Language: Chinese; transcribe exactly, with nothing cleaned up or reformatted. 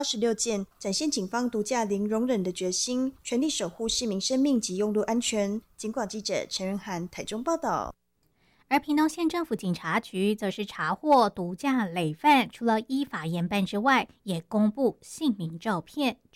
十六件，展现警方毒驾零容忍的决心，全力守护市民生命及用路安全。警广记者陈仁涵台中报道。 而屏东县政府警察局则是查获毒驾累犯，除了依法严办之外，也公布姓名照片，